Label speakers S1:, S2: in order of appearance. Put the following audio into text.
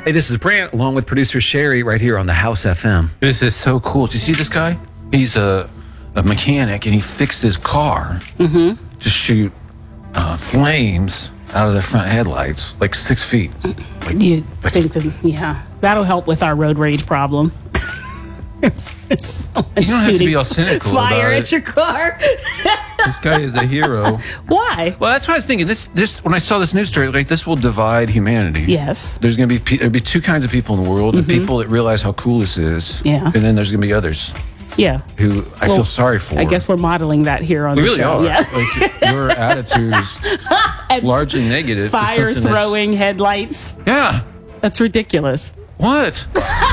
S1: Hey, this is Brant, along with producer Sherry, right here on the House FM.
S2: This is so cool. Do you see this guy? He's a mechanic, and he fixed his car to shoot flames out of the front headlights, like 6 feet.
S3: You think that, yeah, that'll help with our road rage problem.
S2: You don't have to be all cynical
S3: fire
S2: about
S3: at your car.
S2: This guy is a hero.
S3: Why?
S2: Well, that's what I was thinking. This when I saw this news story, like, this will divide humanity.
S3: Yes.
S2: There's going to be there'll be two kinds of people in the world: the people that realize how cool this is,
S3: Yeah.
S2: and then there's going to be others
S3: Yeah.
S2: who I feel sorry for.
S3: I guess we're modeling that here on
S2: we
S3: the
S2: really
S3: show.
S2: are.
S3: Yeah.
S2: Like, your attitude is largely negative. to
S3: Fire
S2: something that's-
S3: throwing headlights.
S2: Yeah.
S3: That's ridiculous.
S2: What?